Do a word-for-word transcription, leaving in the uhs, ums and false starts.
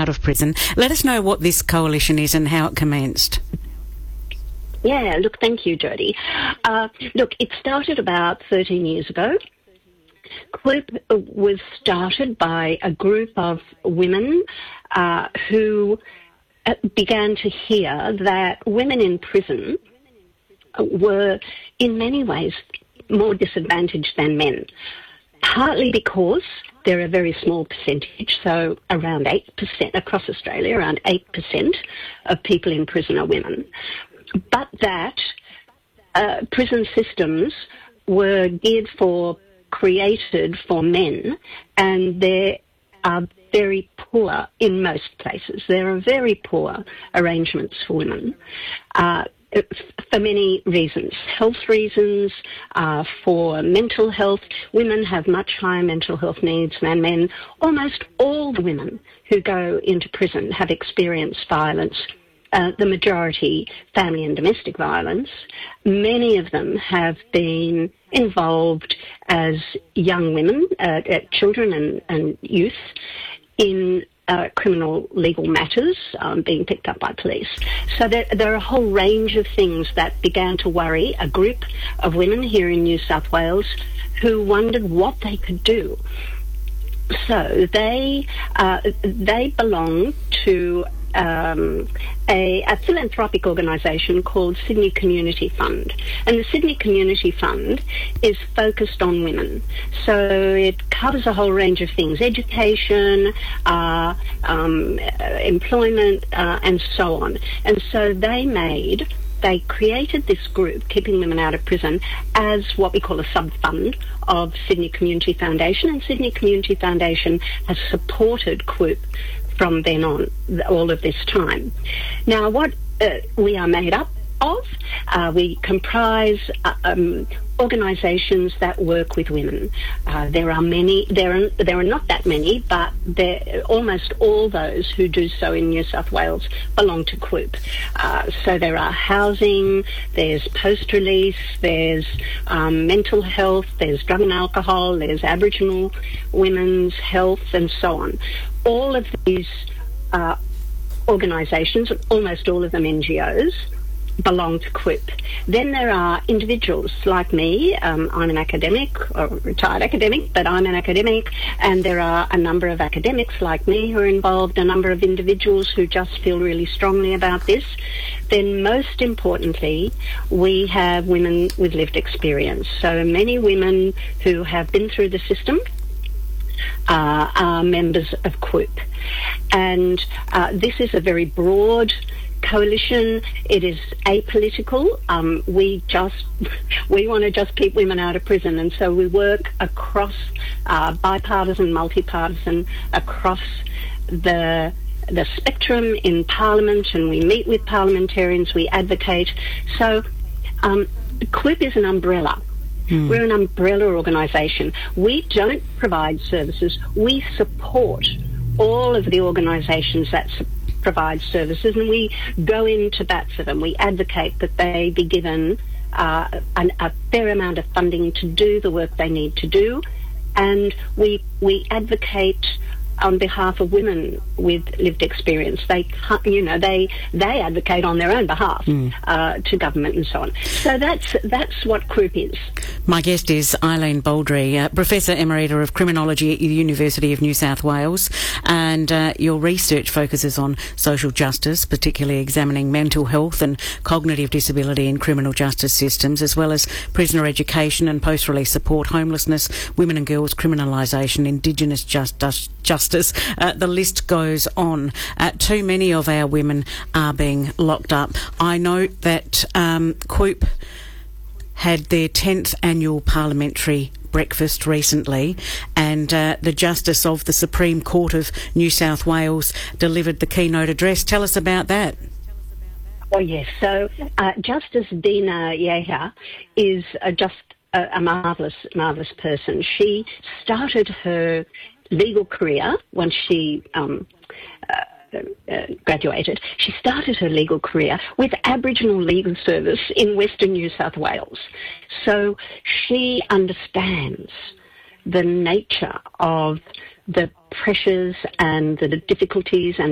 out of prison. Let us know what this coalition is and how it commenced. Yeah, look, thank you, Jodie. Uh, look, it started about thirteen years ago. Quip was started by a group of women uh, who began to hear that women in prison were in many ways more disadvantaged than men, partly because they're a very small percentage, so around eight percent across Australia, around eight percent of people in prison are women, but that uh, prison systems were geared for, created for men, and they are very poor in most places. There are very poor arrangements for women. Uh, for many reasons, health reasons, uh, for mental health. Women have much higher mental health needs than men. Almost all the women who go into prison have experienced violence, uh, the majority family and domestic violence. Many of them have been involved as young women, uh, children and, and youth, in Uh, criminal legal matters um, being picked up by police. So there, there are a whole range of things that began to worry a group of women here in New South Wales who wondered what they could do. So they uh, they belong to um, a, a philanthropic organisation called Sydney Community Fund. And the Sydney Community Fund is focused on women. So it covers a whole range of things, education, uh, um, employment, uh, and so on. And so they made... They created this group, Keeping Women Out of Prison, as what we call a sub-fund of Sydney Community Foundation, and Sydney Community Foundation has supported Quip from then on, all of this time. Now, what uh, we are made up of, uh, we comprise uh, um, organisations that work with women. Uh, there are many, there are, there are not that many, but there, almost all those who do so in New South Wales belong to Quip. Uh, so there are housing, there's post-release, there's um, mental health, there's drug and alcohol, there's Aboriginal women's health, and so on. All of these uh, organisations, almost all of them N G Os, belong to Quip. Then there are individuals like me. Um, I'm an academic, or retired academic, but I'm an academic, and there are a number of academics like me who are involved, a number of individuals who just feel really strongly about this. Then most importantly, we have women with lived experience. So many women who have been through the system uh, are members of Quip. And uh, this is a very broad coalition. It is apolitical. Um, we just we want to just keep women out of prison, and so we work across uh, bipartisan, multi-partisan, across the the spectrum in Parliament, and we meet with parliamentarians. We advocate. So um, Quip is an umbrella. Mm. We're an umbrella organisation. We don't provide services. We support all of the organisations that support provide services, and we go into bat for them. We advocate that they be given uh, an, a fair amount of funding to do the work they need to do, and we we advocate on behalf of women with lived experience. They can't, you know, they they advocate on their own behalf mm. uh, to government and so on. So that's that's what Quip is. My guest is Eileen Baldry, uh, Professor Emerita of Criminology at the University of New South Wales, and uh, your research focuses on social justice, particularly examining mental health and cognitive disability in criminal justice systems, as well as prisoner education and post-release support, homelessness, women and girls criminalisation, Indigenous justice, justice. Uh, the list goes on. Uh, too many of our women are being locked up. I note that um, Quip had their tenth annual parliamentary breakfast recently, and uh, the Justice of the Supreme Court of New South Wales delivered the keynote address. Tell us about that. Oh, yes. So uh, Justice Dina Yahya is uh, just a, a marvellous, marvellous person. She started her legal career once she um, uh, Uh, graduated. She started her legal career with Aboriginal Legal Service in Western New South Wales. So she understands the nature of the pressures and the difficulties and